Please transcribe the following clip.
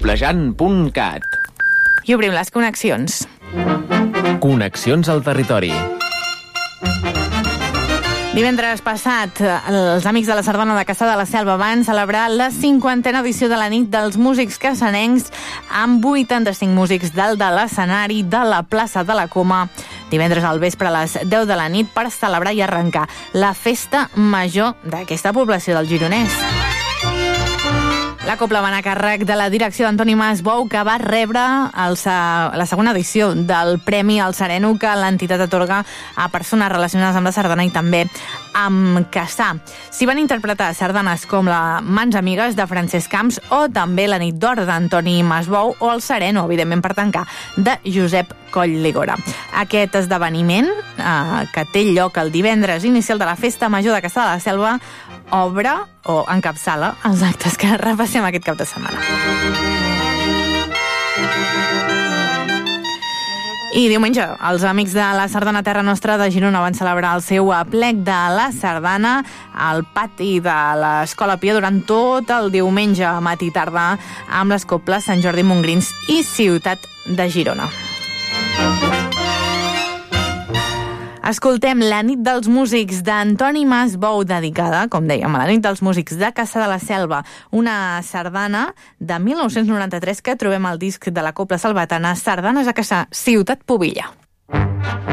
coplejant.cat. I obrim les connexions. Connexions al territori. Divendres passat, els Amics de la Sardana de Cassà de la Selva van celebrar la 50a edició de la nit dels músics cassanencs amb 85 músics dalt de l'escenari de la plaça de la Coma, divendres al vespre a les 10 de la nit per celebrar i arrencar la festa major d'aquesta població del Gironès. La cobla va anar a càrrec de la direcció d'Antoni Masbou, que va rebre la segona edició del Premi al Sereno que l'entitat atorga a persones relacionades amb la sardana i també amb Cassà. S'hi van interpretar sardanes com la Mans Amigues de Francesc Camps o també la Nit d'Or d'Antoni Masbou o el Sereno, evidentment per tancar, de Josep Coll-Ligora. Aquest esdeveniment, que té lloc el divendres inicial de la Festa Major de Cassà de la Selva, obre o encapçala els actes que repassem aquest cap de setmana. I diumenge, els Amics de la Sardana Terra Nostra de Girona van celebrar el seu aplec de la sardana al pati de l'Escola Pia durant tot el diumenge, matí i tarda, amb les coples Sant Jordi Montgrins i Ciutat de Girona. Escoltem la nit dels músics d'Antoni Masbou, dedicada, com dèiem, a la nit dels músics de Cassà de la Selva, una sardana de 1993 que trobem al disc de la Cobla Salvatana, Sardanes a Cassà, Ciutat Pubilla.